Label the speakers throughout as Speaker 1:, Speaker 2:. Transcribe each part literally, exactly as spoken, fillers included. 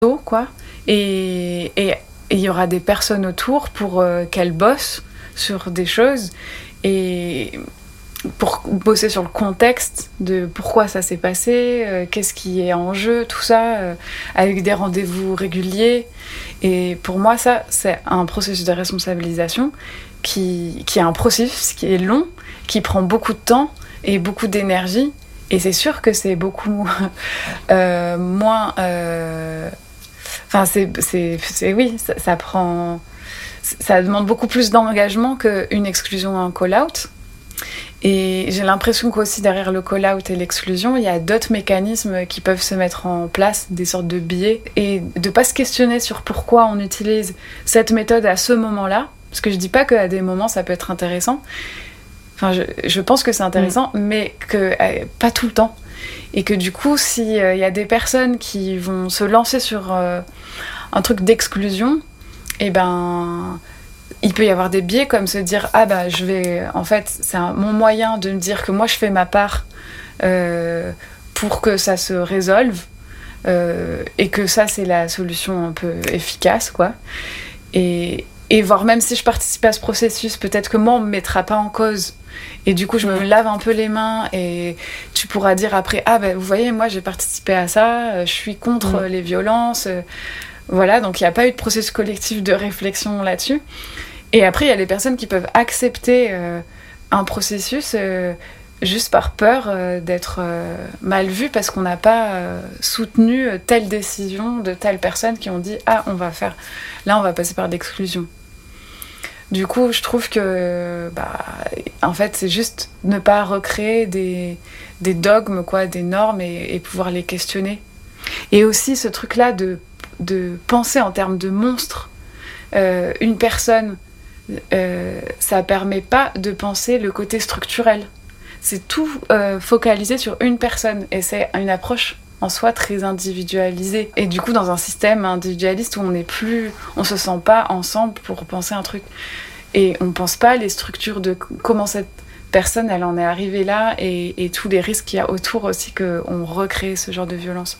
Speaker 1: quoi. Et et il y aura des personnes autour pour euh, qu'elles bossent sur des choses et pour bosser sur le contexte de pourquoi ça s'est passé, euh, qu'est-ce qui est en jeu, tout ça, euh, avec des rendez-vous réguliers. Et pour moi, ça, c'est un processus de responsabilisation qui, qui est un processus qui est long, qui prend beaucoup de temps et beaucoup d'énergie. Et c'est sûr que c'est beaucoup euh, moins... Euh, Enfin, c'est, c'est, c'est oui, ça, ça prend, ça demande beaucoup plus d'engagement qu'une exclusion ou un call-out. Et j'ai l'impression qu'aussi derrière le call-out et l'exclusion, il y a d'autres mécanismes qui peuvent se mettre en place, des sortes de biais, et de pas se questionner sur pourquoi on utilise cette méthode à ce moment-là, parce que je dis pas qu'à des moments ça peut être intéressant. Enfin, je, je pense que c'est intéressant, mmh. mais que euh, pas tout le temps. Et que du coup, s'il euh, y a des personnes qui vont se lancer sur euh, un truc d'exclusion, eh ben, il peut y avoir des biais comme se dire « Ah bah, je vais... En fait, c'est un, mon moyen de me dire que moi, je fais ma part euh, pour que ça se résolve euh, et que ça, c'est la solution un peu efficace, quoi. » Et, et voire même si je participe à ce processus, peut-être que moi, on ne me mettra pas en cause. Et du coup, je me lave un peu les mains et tu pourras dire après « Ah, ben, vous voyez, moi, j'ai participé à ça, je suis contre mmh. les violences. » Voilà, donc il n'y a pas eu de processus collectif de réflexion là-dessus. Et après, il y a les personnes qui peuvent accepter euh, un processus euh, juste par peur euh, d'être euh, mal vu parce qu'on n'a pas euh, soutenu telle décision de telle personne qui ont dit « Ah, on va faire... Là, on va passer par l'exclusion. » Du coup, je trouve que, bah, en fait, c'est juste ne pas recréer des, des dogmes, quoi, des normes et, et pouvoir les questionner. Et aussi ce truc-là de, de penser en termes de monstre. Euh, une personne, euh, ça permet pas de penser le côté structurel. C'est tout euh, focalisé sur une personne et c'est une approche en soi très individualisée. Et du coup, dans un système individualiste où on n'est plus, on se sent pas ensemble pour penser un truc. Et on pense pas les structures de comment cette personne, elle en est arrivée là et, et tous les risques qu'il y a autour aussi qu'on recrée ce genre de violence.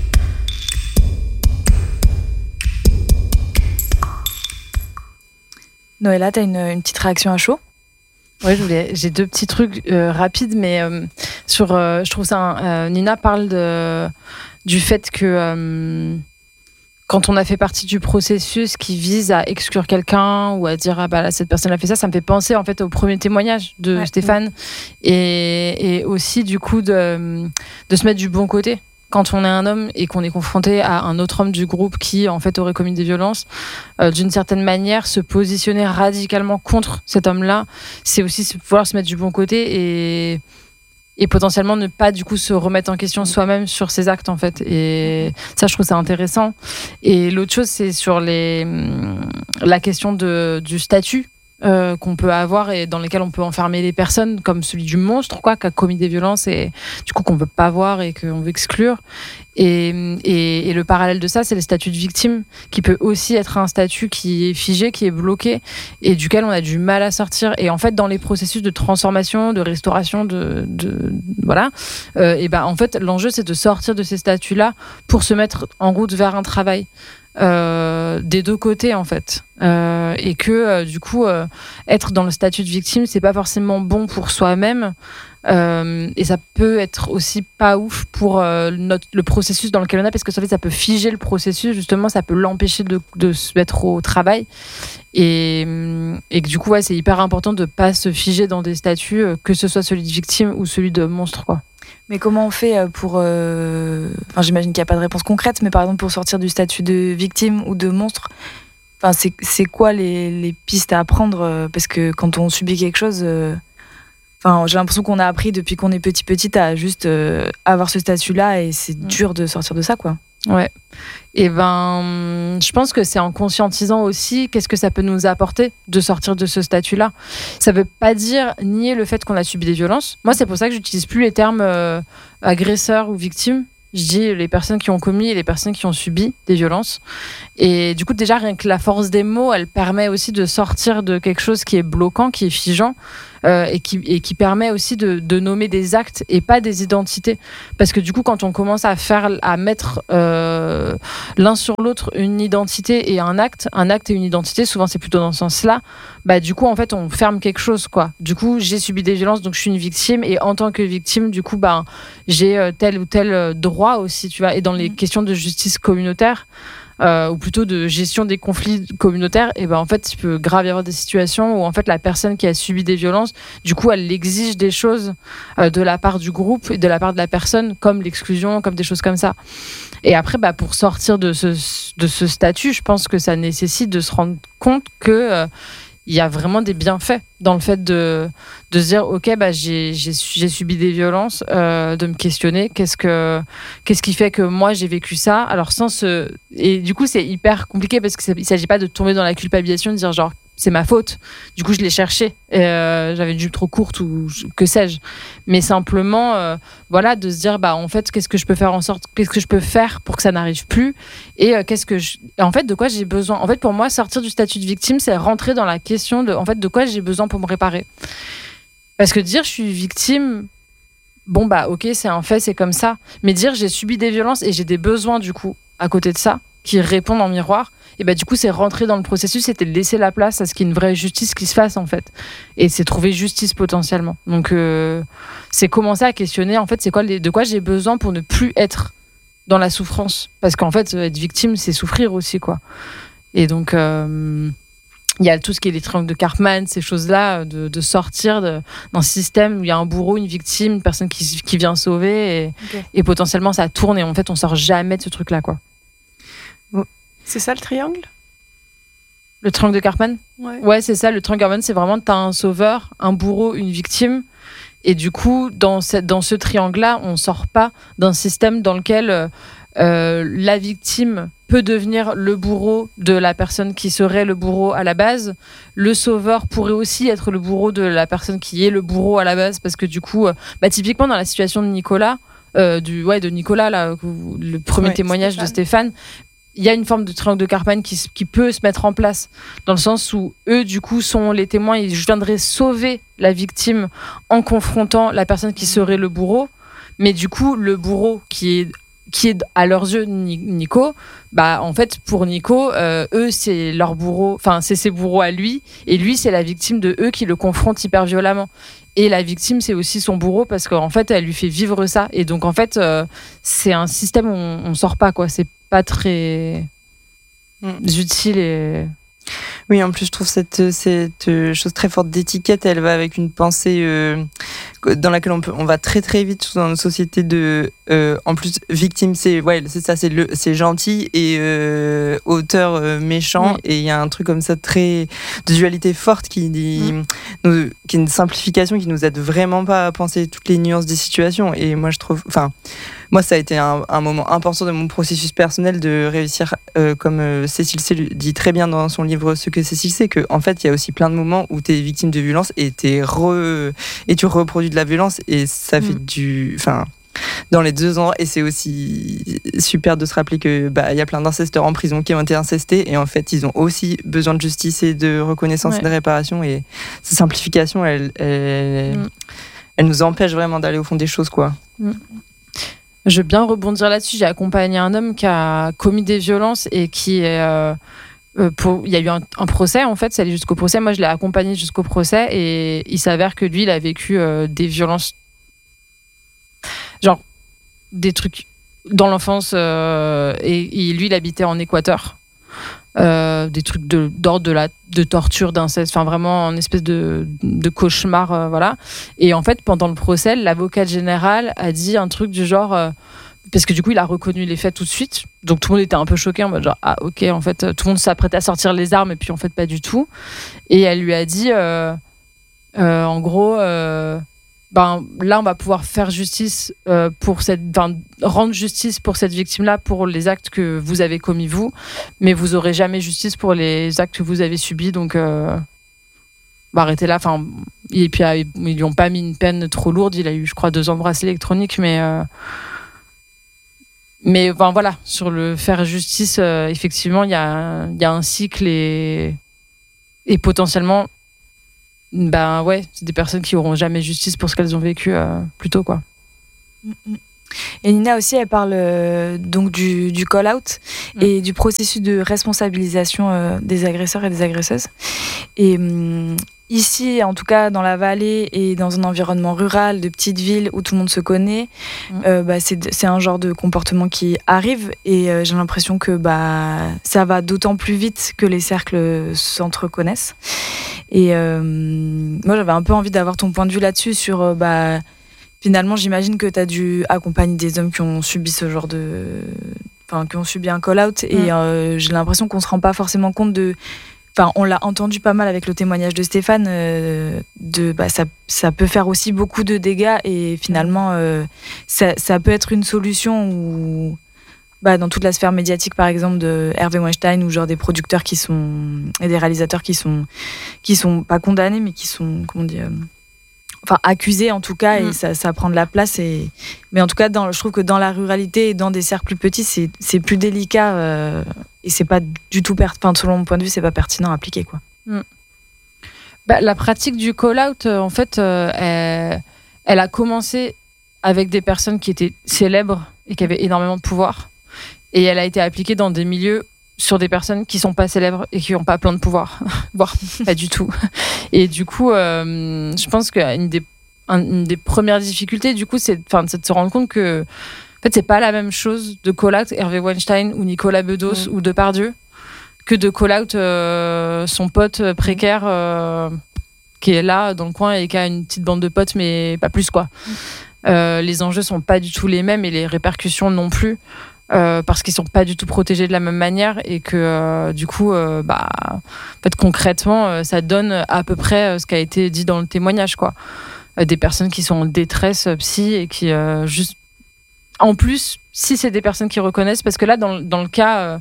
Speaker 2: Noëlla, t'as une, une petite réaction à chaud ?
Speaker 3: Oui, je voulais, j'ai deux petits trucs euh, rapides, mais euh, sur, euh, je trouve ça. Euh, Nina parle de, du fait que euh, quand on a fait partie du processus qui vise à exclure quelqu'un ou à dire ah bah là cette personne a fait ça, ça me fait penser en fait au premier témoignage de ouais, Stéphane ouais. Et, et aussi du coup de, de se mettre du bon côté. Quand on est un homme et qu'on est confronté à un autre homme du groupe qui, en fait, aurait commis des violences, euh, d'une certaine manière, se positionner radicalement contre cet homme-là, c'est aussi pouvoir se mettre du bon côté et, et potentiellement ne pas, du coup, se remettre en question soi-même sur ses actes, en fait. Et ça, je trouve ça intéressant. Et l'autre chose, c'est sur les, la question de, du statut Euh, qu'on peut avoir et dans lesquels on peut enfermer les personnes, comme celui du monstre, quoi, qui a commis des violences et du coup qu'on veut pas voir et qu'on veut exclure. Et, et, et le parallèle de ça, c'est le statut de victime, qui peut aussi être un statut qui est figé, qui est bloqué et duquel on a du mal à sortir. Et en fait, dans les processus de transformation, de restauration, de, de voilà, euh, et ben en fait, l'enjeu c'est de sortir de ces statuts-là pour se mettre en route vers un travail. Euh, des deux côtés en fait euh, et que euh, du coup euh, être dans le statut de victime c'est pas forcément bon pour soi-même euh, et ça peut être aussi pas ouf pour euh, notre, le processus dans lequel on est parce que ça, fait, ça peut figer le processus justement, ça peut l'empêcher de, de se mettre au travail et, et que du coup ouais, c'est hyper important de pas se figer dans des statuts euh, que ce soit celui de victime ou celui de monstre quoi.
Speaker 2: Mais comment on fait pour... Euh... Enfin, j'imagine qu'il n'y a pas de réponse concrète, mais par exemple, pour sortir du statut de victime ou de monstre, enfin, c'est, c'est quoi les, les pistes à apprendre ? Parce que quand on subit quelque chose... Euh... Enfin, j'ai l'impression qu'on a appris depuis qu'on est petit-petit à juste euh, avoir ce statut-là et c'est mmh. dur de sortir de ça, quoi.
Speaker 3: Ouais. Et ben, je pense que c'est en conscientisant aussi qu'est-ce que ça peut nous apporter de sortir de ce statut-là. Ça veut pas dire nier le fait qu'on a subi des violences. Moi, c'est pour ça que j'utilise plus les termes euh, agresseur ou victime. Je dis les personnes qui ont commis et les personnes qui ont subi des violences. Et du coup, déjà, rien que la force des mots, elle permet aussi de sortir de quelque chose qui est bloquant, qui est figeant. euh, et, qui, et qui permet aussi de, de nommer des actes et pas des identités. Parce que du coup, quand on commence à faire, à mettre euh, l'un sur l'autre une identité et un acte, un acte et une identité, souvent c'est plutôt dans ce sens-là, bah du coup en fait on ferme quelque chose, quoi. Du coup j'ai subi des violences, donc je suis une victime, et en tant que victime, du coup bah j'ai euh, tel ou tel droit aussi, tu vois. Et dans les mmh. questions de justice communautaire, Euh, ou plutôt de gestion des conflits communautaires, et ben en fait il peut grave y avoir des situations où en fait la personne qui a subi des violences, du coup elle exige des choses euh, de la part du groupe et de la part de la personne, comme l'exclusion, comme des choses comme ça. Et après bah, pour sortir de ce, de ce statut, je pense que ça nécessite de se rendre compte que euh, il y a vraiment des bienfaits dans le fait de, de se dire ok bah j'ai, j'ai, j'ai subi des violences, euh, de me questionner qu'est-ce que qu'est-ce qui fait que moi j'ai vécu ça, alors sans se et du coup c'est hyper compliqué parce qu'il ne s'agit pas de tomber dans la culpabilisation, de dire genre c'est ma faute, du coup je l'ai cherché, et, euh, j'avais une jupe trop courte ou que sais-je, mais simplement euh, voilà, de se dire bah en fait qu'est-ce que je peux faire en sorte qu'est-ce que je peux faire pour que ça n'arrive plus, et euh, qu'est-ce que je... en fait de quoi j'ai besoin. En fait pour moi sortir du statut de victime, c'est rentrer dans la question de en fait de quoi j'ai besoin pour me réparer, parce que dire je suis victime, bon bah ok c'est un fait, c'est comme ça, mais dire j'ai subi des violences et j'ai des besoins du coup à côté de ça qui répondent en miroir, et bah du coup c'est rentrer dans le processus, c'était laisser la place à ce qu'il y ait une vraie justice qui se fasse en fait, et c'est trouver justice potentiellement. Donc euh, c'est commencer à questionner en fait c'est quoi les, de quoi j'ai besoin pour ne plus être dans la souffrance, parce qu'en fait être victime c'est souffrir aussi, quoi. Et donc euh, il y a tout ce qui est les triangles de Karpman, ces choses-là, de, de sortir de, d'un système où il y a un bourreau, une victime, une personne qui, qui vient sauver, et, okay. et potentiellement ça tourne, et en fait on sort jamais de ce truc-là, quoi.
Speaker 1: C'est ça le triangle ?
Speaker 3: Le triangle de Karpman ?
Speaker 1: Ouais.
Speaker 3: Ouais, c'est ça. Le triangle de Karpman, c'est vraiment t'as un sauveur, un bourreau, une victime. Et du coup, dans, cette, dans ce triangle-là, on sort pas d'un système dans lequel euh, la victime peut devenir le bourreau de la personne qui serait le bourreau à la base. Le sauveur pourrait aussi être le bourreau de la personne qui est le bourreau à la base, parce que du coup, bah, typiquement dans la situation de Nicolas, euh, du, ouais, de Nicolas, là, le premier ouais, témoignage Stéphane. de Stéphane, il y a une forme de triangle de Karpman qui, qui peut se mettre en place, dans le sens où eux, du coup, sont les témoins, ils viendraient sauver la victime en confrontant la personne qui serait le bourreau. Mais du coup, le bourreau qui est, qui est à leurs yeux Nico, bah, en fait, pour Nico, euh, eux, c'est leur bourreau, enfin, c'est ses bourreaux à lui, et lui, c'est la victime de eux qui le confrontent hyper violemment. Et la victime, c'est aussi son bourreau, parce qu'en fait, elle lui fait vivre ça. Et donc, en fait, euh, c'est un système où on ne sort pas, quoi. C'est pas très mm. utile. Et...
Speaker 4: Oui, en plus, je trouve cette, cette chose très forte d'étiquette, elle va avec une pensée euh, dans laquelle on, peut, on va très très vite dans une société de... Euh, en plus, victime, c'est, ouais, c'est ça, c'est, le, c'est gentil, et euh, auteur euh, méchant, oui. Et il y a un truc comme ça très... de dualité forte qui, dit, mm. nous, qui est une simplification qui nous aide vraiment pas à penser toutes les nuances des situations. Et moi, je trouve... Enfin, moi, ça a été un, un moment important de mon processus personnel de réussir, euh, comme euh, Cécile C. dit très bien dans son livre Ce que Cécile sait, qu'en fait, il y a aussi plein de moments où tu es victime de violence et, t'es re... et tu reproduis de la violence, et ça fait mm. du... Enfin, dans les deux endroits, et c'est aussi super de se rappeler que bah, y a plein d'incesteurs en prison qui ont été incestés, et en fait, ils ont aussi besoin de justice et de reconnaissance ouais. et de réparation, et cette simplification, elle, elle, mm. elle nous empêche vraiment d'aller au fond des choses, quoi.
Speaker 3: Mm. Je veux bien rebondir là-dessus. J'ai accompagné un homme qui a commis des violences et qui est... Euh, euh, pour... Il y a eu un, un procès, en fait, ça allait jusqu'au procès. Moi, je l'ai accompagné jusqu'au procès, et il s'avère que lui, il a vécu euh, des violences... Genre, des trucs dans l'enfance. Euh, et, et lui, il habitait en Équateur. Euh, des trucs de, d'ordre de, la, de torture, d'inceste, enfin vraiment une espèce de, de cauchemar, euh, voilà. Et en fait, pendant le procès, l'avocate générale a dit un truc du genre, euh, parce que du coup, il a reconnu les faits tout de suite, donc tout le monde était un peu choqué, en mode genre, ah ok, en fait, tout le monde s'apprêtait à sortir les armes, et puis en fait, pas du tout. Et elle lui a dit, euh, euh, en gros, euh, ben, là, on va pouvoir faire justice euh, pour cette, ben, rendre justice pour cette victime-là, pour les actes que vous avez commis vous, mais vous aurez jamais justice pour les actes que vous avez subis, donc euh, bah, arrêtez là. Enfin, et puis ils lui ont pas mis une peine trop lourde. Il a eu, je crois, deux ans de bracelet électronique, mais euh, mais ben, voilà, sur le faire justice, euh, effectivement, il y a il y a un cycle, et et potentiellement ben ouais, c'est des personnes qui auront jamais justice pour ce qu'elles ont vécu euh, plus tôt, quoi.
Speaker 2: Et Nina aussi, elle parle euh, donc du, du call-out mmh. et du processus de responsabilisation euh, des agresseurs et des agresseuses. Et hum, ici, en tout cas dans la vallée et dans un environnement rural, de petite ville où tout le monde se connaît, mmh. euh, bah, c'est, c'est un genre de comportement qui arrive et euh, j'ai l'impression que bah, ça va d'autant plus vite que les cercles s'entreconnaissent. Et euh, moi, j'avais un peu envie d'avoir ton point de vue là-dessus sur... Euh, bah, finalement, j'imagine que tu as dû accompagner des hommes qui ont subi ce genre de... Enfin, qui ont subi un call-out. Mmh. Et euh, j'ai l'impression qu'on ne se rend pas forcément compte de... Enfin, on l'a entendu pas mal avec le témoignage de Stéphane. Euh, de, bah, ça, ça peut faire aussi beaucoup de dégâts. Et finalement, euh, ça, ça peut être une solution où... Bah, dans toute la sphère médiatique, par exemple, de Harvey Weinstein, ou genre des producteurs qui sont... Et des réalisateurs qui sont... Qui sont pas condamnés, mais qui sont... Comment dire... Enfin, accusés en tout cas, mmh. et ça, ça prend de la place. Et... Mais en tout cas, dans, je trouve que dans la ruralité et dans des cercles plus petits, c'est, c'est plus délicat euh, et c'est pas du tout, per... enfin, selon mon point de vue, c'est pas pertinent à appliquer, quoi.
Speaker 3: Mmh. Bah, la pratique du call-out, euh, en fait, euh, elle, elle a commencé avec des personnes qui étaient célèbres et qui avaient énormément de pouvoir, et elle a été appliquée dans des milieux sur des personnes qui sont pas célèbres et qui ont pas plein de pouvoir, voire pas du tout. Et du coup, euh, je pense qu'une des, une des premières difficultés, du coup, c'est, c'est de se rendre compte que, en fait, c'est pas la même chose de call-out Harvey Weinstein ou Nicolas Bedos mmh. ou Depardieu que de call-out euh, son pote précaire euh, qui est là dans le coin et qui a une petite bande de potes, mais pas plus, quoi. Mmh. Euh, les enjeux sont pas du tout les mêmes et les répercussions non plus. Euh, parce qu'ils sont pas du tout protégés de la même manière et que euh, du coup euh, bah en fait concrètement euh, ça donne à peu près euh, ce qui a été dit dans le témoignage, quoi. Euh, des personnes qui sont en détresse euh, psy et qui euh, juste en plus si c'est des personnes qui reconnaissent, parce que là dans, dans le cas euh,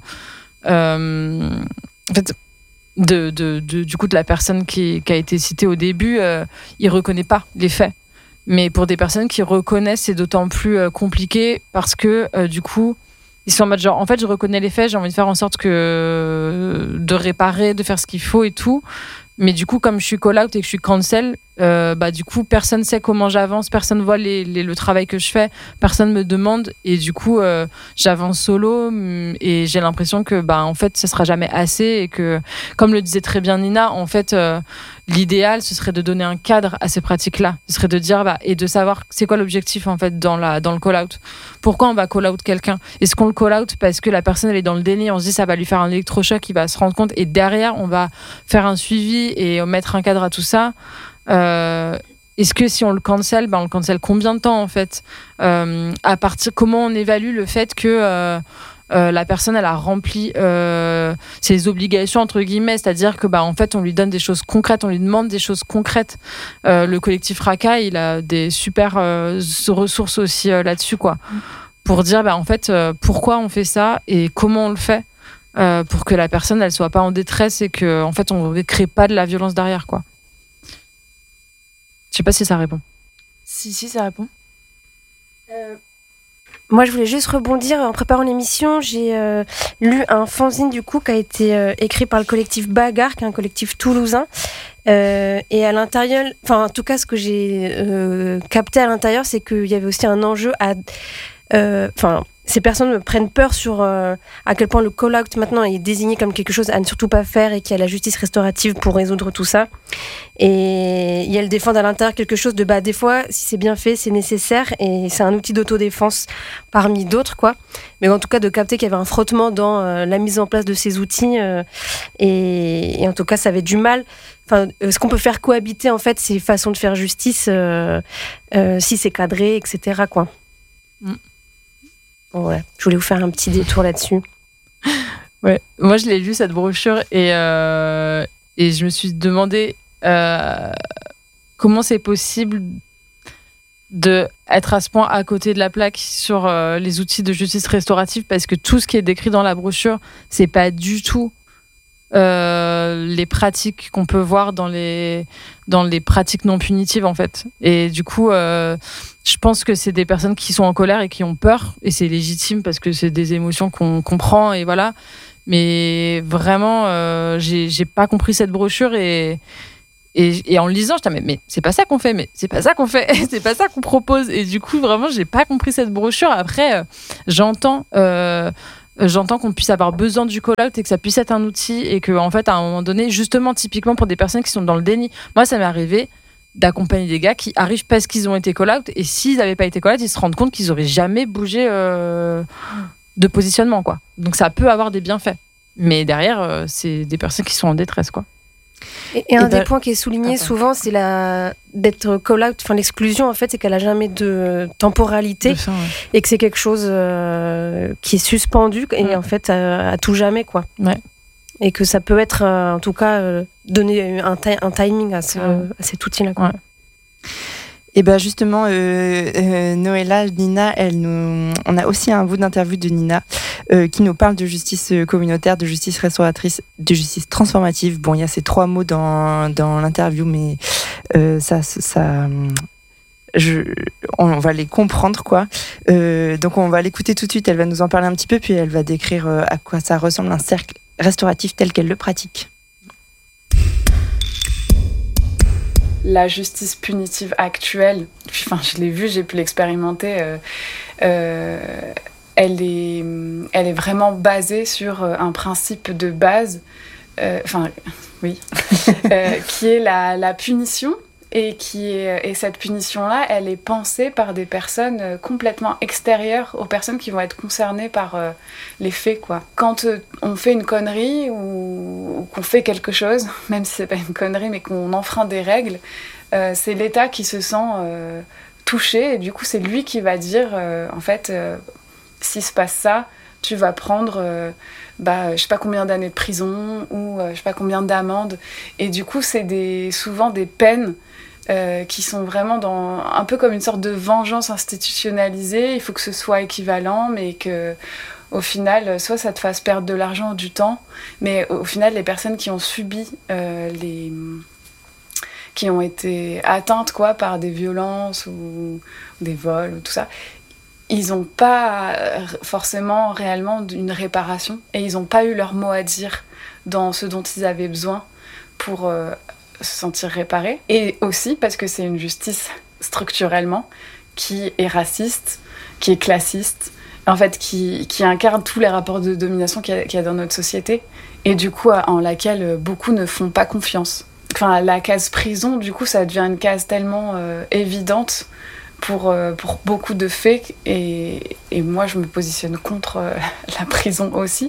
Speaker 3: euh, en fait de, de, de du coup de la personne qui, qui a été citée au début, euh, il reconnaît pas les faits. Mais pour des personnes qui reconnaissent, c'est d'autant plus euh, compliqué parce que euh, du coup ils sont en mode genre, en fait, je reconnais les faits, j'ai envie de faire en sorte que de réparer, de faire ce qu'il faut et tout. Mais du coup, comme je suis call-out et que je suis cancel, euh, bah, du coup, personne sait comment j'avance, personne voit les, les, le travail que je fais, personne me demande. Et du coup, euh, j'avance solo et j'ai l'impression que, bah, en fait, ce sera jamais assez. Et que, comme le disait très bien Nina, en fait, euh, l'idéal, ce serait de donner un cadre à ces pratiques-là. Ce serait de dire, bah, et de savoir c'est quoi l'objectif, en fait, dans, la, dans le call-out. Pourquoi on va call-out quelqu'un ? Est-ce qu'on le call-out parce que la personne, elle est dans le déni, on se dit, ça va lui faire un électrochoc, il va se rendre compte, et derrière, on va faire un suivi et mettre un cadre à tout ça. Euh, est-ce que si on le cancel, ben on le cancel combien de temps, en fait ? euh, à partir, comment on évalue le fait que euh, euh, la personne elle a rempli euh, ses obligations entre guillemets, c'est-à-dire que bah en fait on lui donne des choses concrètes, on lui demande des choses concrètes. Euh, le collectif Raka, il a des super euh, ressources aussi euh, là-dessus, quoi, pour dire bah en fait euh, pourquoi on fait ça et comment on le fait. Euh, pour que la personne elle soit pas en détresse et que en fait on ne crée pas de la violence derrière, quoi. Je sais pas si ça répond.
Speaker 2: Si si ça répond.
Speaker 5: Euh, moi je voulais juste rebondir en préparant l'émission, j'ai euh, lu un fanzine du coup qui a été euh, écrit par le collectif Bagarre, qui est un collectif toulousain. Euh, et à l'intérieur, enfin en tout cas ce que j'ai euh, capté à l'intérieur, c'est qu'il y avait aussi un enjeu à enfin euh, ces personnes me prennent peur sur euh, à quel point le call-out maintenant est désigné comme quelque chose à ne surtout pas faire et qu'il y a la justice restaurative pour résoudre tout ça. Et, et elles défendent à l'intérieur quelque chose de bah des fois si c'est bien fait c'est nécessaire et c'est un outil d'autodéfense parmi d'autres, quoi. Mais en tout cas de capter qu'il y avait un frottement dans euh, la mise en place de ces outils euh, et, et en tout cas ça avait du mal. Enfin, est-ce qu'on peut faire cohabiter en fait ces façons de faire justice euh, euh, si c'est cadré, et cetera, quoi. Mm. Bon, voilà. Je voulais vous faire un petit détour là-dessus.
Speaker 3: Ouais, moi je l'ai lu cette brochure et, euh, et je me suis demandé euh, comment c'est possible d'être à ce point à côté de la plaque sur euh, les outils de justice restaurative, parce que tout ce qui est décrit dans la brochure, c'est pas du tout Euh, les pratiques qu'on peut voir dans les, dans les pratiques non punitives, en fait. Et du coup, euh, je pense que c'est des personnes qui sont en colère et qui ont peur, et c'est légitime parce que c'est des émotions qu'on comprend, et voilà. Mais vraiment, euh, j'ai, j'ai pas compris cette brochure, et, Et, et en le lisant, je disais, mais, mais c'est pas ça qu'on fait, mais c'est pas ça qu'on fait, c'est pas ça qu'on propose. Et du coup, vraiment, j'ai pas compris cette brochure. Après, euh, j'entends, euh, j'entends qu'on puisse avoir besoin du call-out et que ça puisse être un outil et que, en fait, à un moment donné, justement, typiquement pour des personnes qui sont dans le déni, moi, ça m'est arrivé d'accompagner des gars qui arrivent parce qu'ils ont été call-out et s'ils n'avaient pas été call-out, ils se rendent compte qu'ils auraient jamais bougé euh, de positionnement, quoi. Donc, ça peut avoir des bienfaits. Mais derrière, euh, c'est des personnes qui sont en détresse, quoi.
Speaker 5: Et, et un
Speaker 3: et
Speaker 5: des
Speaker 3: ben...
Speaker 5: points qui est souligné
Speaker 3: Attends.
Speaker 5: souvent, c'est la d'être call-out, enfin l'exclusion en fait, c'est qu'elle a jamais de temporalité
Speaker 3: De fin, ouais.
Speaker 5: et que c'est quelque chose euh, qui est suspendu et
Speaker 3: Ouais.
Speaker 5: en fait à, à tout jamais quoi.
Speaker 3: Ouais.
Speaker 5: Et que ça peut être euh, en tout cas euh, donner un, ti- un timing à, ce,
Speaker 3: Ouais.
Speaker 5: à cet outil-là. Quoi.
Speaker 3: Ouais.
Speaker 4: Et bien justement, euh, euh, Noëlla, Nina, elle nous... on a aussi un bout d'interview de Nina euh, qui nous parle de justice communautaire, de justice restauratrice, de justice transformative. Bon, il y a ces trois mots dans, dans l'interview, mais euh, ça... ça je, on va les comprendre, quoi. Euh, donc on va l'écouter tout de suite, elle va nous en parler un petit peu, puis elle va décrire euh, à quoi ça ressemble un cercle restauratif tel qu'elle le pratique.
Speaker 1: La justice punitive actuelle, enfin, je l'ai vu, j'ai pu l'expérimenter, euh, euh, elle, est, elle est vraiment basée sur un principe de base, euh, enfin, oui, euh, qui est la, la punition. Et, qui est, et cette punition-là, elle est pensée par des personnes complètement extérieures aux personnes qui vont être concernées par euh, les faits, quoi. Quand euh, on fait une connerie ou, ou qu'on fait quelque chose, même si c'est pas une connerie, mais qu'on enfreint des règles, euh, c'est l'État qui se sent euh, touché et du coup, c'est lui qui va dire, euh, en fait, euh, s'il se passe ça, tu vas prendre... Euh, bah, je sais pas combien d'années de prison ou euh, je sais pas combien d'amendes. Et du coup, c'est des, souvent des peines euh, qui sont vraiment dans, un peu comme une sorte de vengeance institutionnalisée. Il faut que ce soit équivalent, mais que au final, soit ça te fasse perdre de l'argent ou du temps, mais au final, les personnes qui ont subi euh, les... qui ont été atteintes quoi, par des violences ou, ou des vols ou tout ça, ils n'ont pas forcément réellement une réparation et ils n'ont pas eu leur mot à dire dans ce dont ils avaient besoin pour euh, se sentir réparés. Et aussi parce que c'est une justice structurellement qui est raciste, qui est classiste, en fait qui, qui incarne tous les rapports de domination qu'il y a, qu'il y a dans notre société et du coup en laquelle beaucoup ne font pas confiance. Enfin, la case prison, du coup, ça devient une case tellement euh, évidente Pour, euh, pour beaucoup de faits et, et moi je me positionne contre euh, la prison aussi.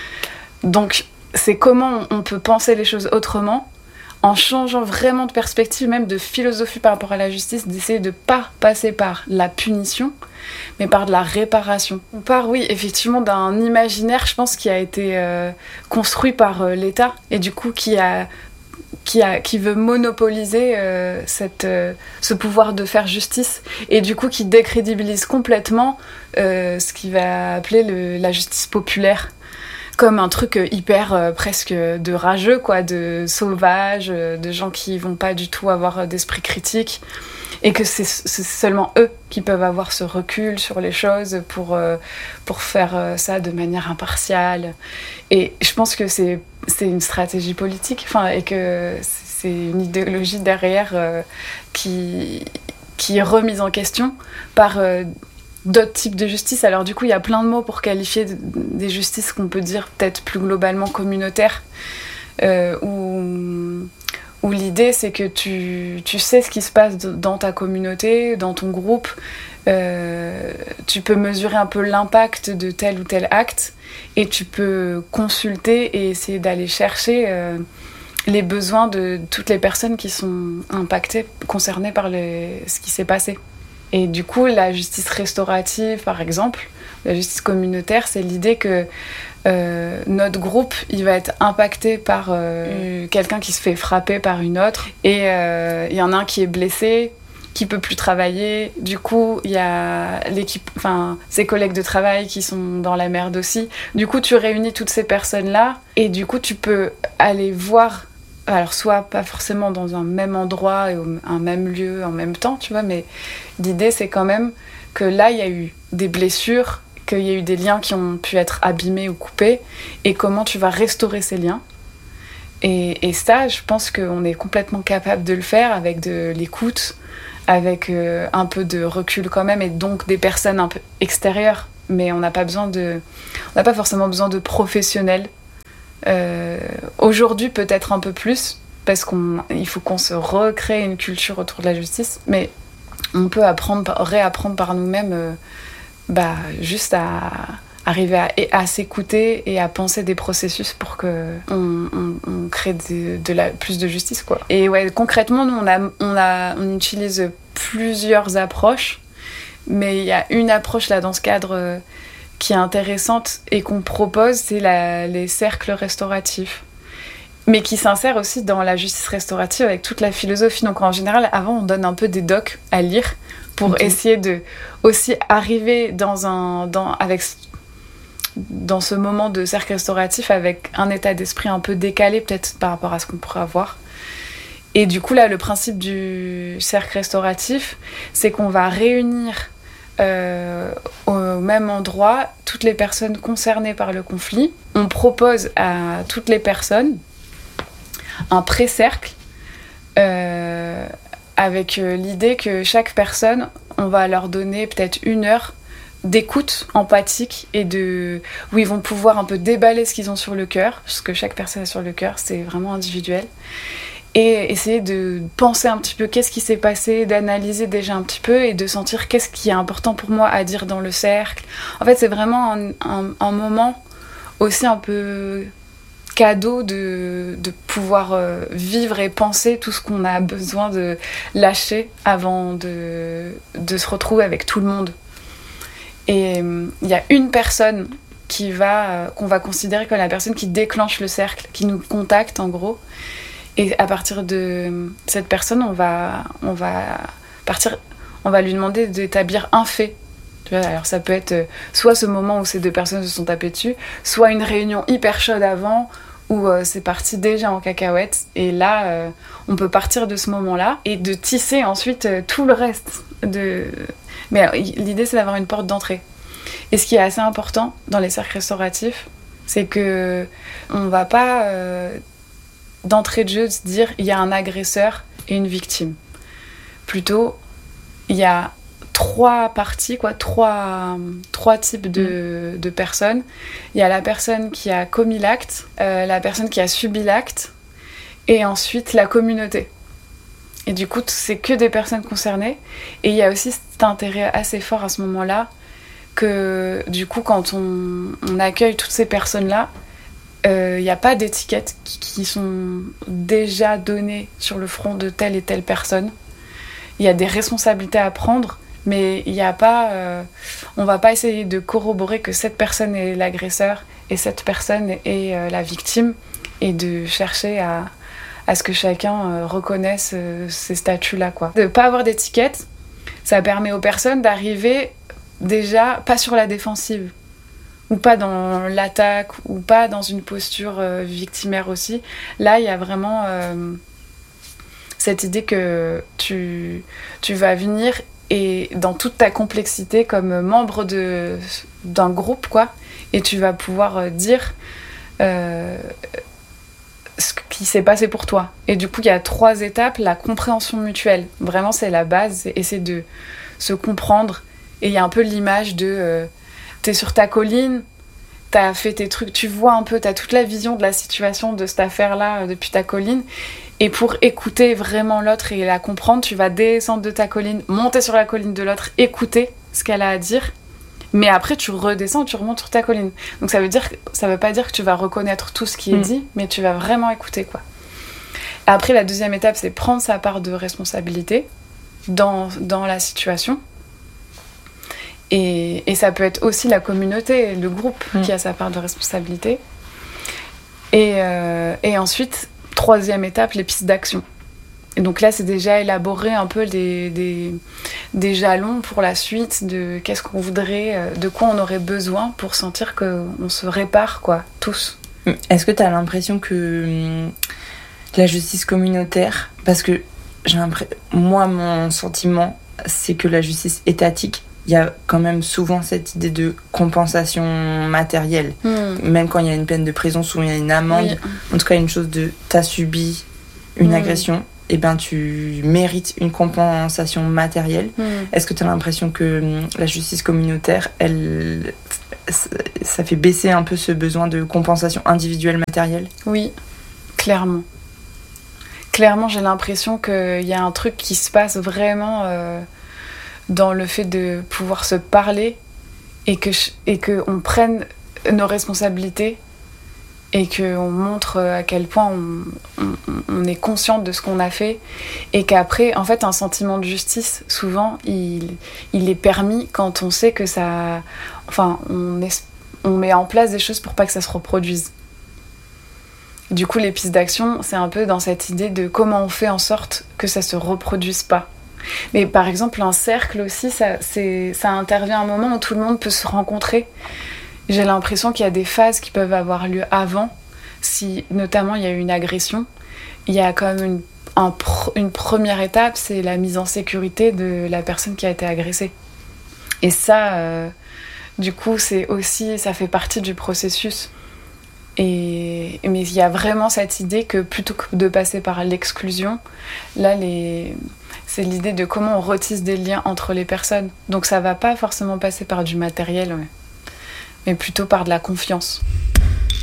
Speaker 1: Donc c'est comment on peut penser les choses autrement en changeant vraiment de perspective, même de philosophie par rapport à la justice, d'essayer de ne pas passer par la punition mais par de la réparation. On part oui effectivement d'un imaginaire je pense qui a été euh, construit par euh, l'État et du coup qui a Qui, a, qui veut monopoliser euh, cette, euh, ce pouvoir de faire justice et du coup qui décrédibilise complètement euh, ce qu'il va appeler le, la justice populaire comme un truc hyper euh, presque de rageux, quoi, de sauvage, euh, de gens qui vont pas du tout avoir d'esprit critique et que c'est, c'est seulement eux qui peuvent avoir ce recul sur les choses pour, euh, pour faire euh, ça de manière impartiale. Et je pense que c'est, c'est une stratégie politique, enfin, et que c'est une idéologie derrière euh, qui, qui est remise en question par euh, d'autres types de justice. Alors du coup, il y a plein de mots pour qualifier des justices qu'on peut dire peut-être plus globalement communautaires, euh, où... où l'idée c'est que tu, tu sais ce qui se passe dans ta communauté, dans ton groupe, euh, tu peux mesurer un peu l'impact de tel ou tel acte et tu peux consulter et essayer d'aller chercher euh, les besoins de toutes les personnes qui sont impactées, concernées par les, ce qui s'est passé. Et du coup, la justice restaurative, par exemple, la justice communautaire, c'est l'idée que euh, notre groupe, il va être impacté par euh, quelqu'un qui se fait frapper par une autre. Et il euh, y en a un qui est blessé, qui peut plus travailler. Du coup, il y a l'équipe, enfin, ses collègues de travail qui sont dans la merde aussi. Du coup, tu réunis toutes ces personnes-là et du coup, tu peux aller voir... Alors, soit pas forcément dans un même endroit et un même lieu en même temps, tu vois, mais l'idée, c'est quand même que là, il y a eu des blessures, qu'il y a eu des liens qui ont pu être abîmés ou coupés, et comment tu vas restaurer ces liens. Et, et ça, je pense qu'on est complètement capable de le faire avec de l'écoute, avec euh, un peu de recul quand même, et donc des personnes un peu extérieures. Mais on n'a pas besoin de, on n'a pas forcément besoin de professionnels. Euh, aujourd'hui, peut-être un peu plus, parce qu'il faut qu'on se recrée une culture autour de la justice. Mais on peut apprendre, réapprendre par nous-mêmes, euh, bah, juste à arriver à, à s'écouter et à penser des processus pour que on, on, on crée de, de la, plus de justice, quoi. Et ouais, concrètement, nous, on, a, on, a, on utilise plusieurs approches, mais il y a une approche là dans ce cadre euh, qui est intéressante et qu'on propose, c'est la, les cercles restauratifs, mais qui s'insère aussi dans la justice restaurative avec toute la philosophie. Donc en général, avant, on donne un peu des docs à lire pour okay. essayer de aussi arriver dans un, dans, avec, dans ce moment de cercle restauratif avec un état d'esprit un peu décalé peut-être par rapport à ce qu'on pourrait avoir. Et du coup, là, le principe du cercle restauratif, c'est qu'on va réunir euh, au même endroit toutes les personnes concernées par le conflit. On propose à toutes les personnes un pré-cercle euh, avec l'idée que chaque personne, on va leur donner peut-être une heure d'écoute empathique et de où ils vont pouvoir un peu déballer ce qu'ils ont sur le cœur, parce que chaque personne a sur le cœur, c'est vraiment individuel, et essayer de penser un petit peu qu'est-ce qui s'est passé, d'analyser déjà un petit peu et de sentir qu'est-ce qui est important pour moi à dire dans le cercle. En fait, c'est vraiment un, un, un moment aussi un peu cadeau de, de pouvoir euh, vivre et penser tout ce qu'on a besoin de lâcher avant de, de se retrouver avec tout le monde. Et il euh, y a une personne qui va, euh, qu'on va considérer comme la personne qui déclenche le cercle, qui nous contacte en gros. Et à partir de cette personne, on va, on va, partir, on va lui demander d'établir un fait. Tu vois, alors ça peut être euh, soit ce moment où ces deux personnes se sont tapées dessus, soit une réunion hyper chaude avant, où euh, c'est parti déjà en cacahuète. Et là, euh, on peut partir de ce moment-là et de tisser ensuite euh, tout le reste. De... Mais euh, l'idée, c'est d'avoir une porte d'entrée. Et ce qui est assez important dans les cercles restauratifs, c'est qu'on ne va pas, euh, d'entrée de jeu, se dire il y a un agresseur et une victime. Plutôt, il y a trois parties, quoi, trois, trois types de, mmh. de personnes. Il y a la personne qui a commis l'acte, euh, la personne qui a subi l'acte, et ensuite la communauté. Et du coup, c'est que des personnes concernées. Et il y a aussi cet intérêt assez fort à ce moment-là que, du coup, quand on, on accueille toutes ces personnes-là, il euh, n'y a pas d'étiquettes qui, qui sont déjà données sur le front de telle et telle personne. Il y a des responsabilités à prendre, mais il y a pas, euh, on va pas essayer de corroborer que cette personne est l'agresseur et cette personne est euh, la victime, et de chercher à, à ce que chacun euh, reconnaisse euh, ces statuts-là, quoi. De pas avoir d'étiquette, ça permet aux personnes d'arriver déjà pas sur la défensive, ou pas dans l'attaque, ou pas dans une posture euh, victimaire aussi. Là, il y a vraiment euh, cette idée que tu, tu vas venir et dans toute ta complexité comme membre de, d'un groupe, quoi, et tu vas pouvoir dire euh, ce qui s'est passé pour toi. Et du coup, il y a trois étapes. La compréhension mutuelle, vraiment, c'est la base, c'est essayer de se comprendre. Et il y a un peu l'image de euh, t'es sur ta colline, t'as fait tes trucs, tu vois un peu, t'as toute la vision de la situation de cette affaire-là euh, depuis ta colline. Et pour écouter vraiment l'autre et la comprendre, tu vas descendre de ta colline, monter sur la colline de l'autre, écouter ce qu'elle a à dire. Mais après, tu redescends, tu remontes sur ta colline. Donc ça veut dire, ça veut pas dire que tu vas reconnaître tout ce qui est mmh. dit, mais tu vas vraiment écouter, quoi. Après, la deuxième étape, c'est prendre sa part de responsabilité dans, dans la situation. Et, et ça peut être aussi la communauté, le groupe mmh. qui a sa part de responsabilité. Et, euh, et ensuite, troisième étape, les pistes d'action. Et donc là, c'est déjà élaborer un peu des, des, des jalons pour la suite de qu'est-ce qu'on voudrait, de quoi on aurait besoin pour sentir qu'on se répare, quoi, tous.
Speaker 4: Est-ce que tu as l'impression que la justice communautaire, parce que j'ai l'impression, moi, mon sentiment, c'est que la justice étatique il y a quand même souvent cette idée de compensation matérielle. Mmh. Même quand il y a une peine de prison, souvent il y a une amende. Oui. En tout cas, une chose de t'as subi une mmh. agression, et ben tu mérites une compensation matérielle. Mmh. Est-ce que tu as l'impression que la justice communautaire, elle, ça fait baisser un peu ce besoin de compensation individuelle matérielle ?
Speaker 1: Oui, clairement. Clairement, j'ai l'impression qu'il y a un truc qui se passe vraiment euh, dans le fait de pouvoir se parler et que et qu'on prenne nos responsabilités et qu'on montre à quel point on, on, on est conscient de ce qu'on a fait et qu'après, en fait, un sentiment de justice, souvent, il, il est permis quand on sait que ça... Enfin, on, est, on met en place des choses pour pas que ça se reproduise. Du coup, les pistes d'action, c'est un peu dans cette idée de comment on fait en sorte que ça se reproduise pas. Mais par exemple, un cercle aussi, ça, c'est, ça intervient à un moment où tout le monde peut se rencontrer. J'ai l'impression qu'il y a des phases qui peuvent avoir lieu avant, si notamment il y a eu une agression. Il y a quand même une, un, une première étape, c'est la mise en sécurité de la personne qui a été agressée. Et ça, euh, du coup, c'est aussi, ça fait partie du processus. Et, mais il y a vraiment cette idée que plutôt que de passer par l'exclusion, là, les, c'est l'idée de comment on retisse des liens entre les personnes. Donc ça va pas forcément passer par du matériel, ouais, mais plutôt par de la confiance.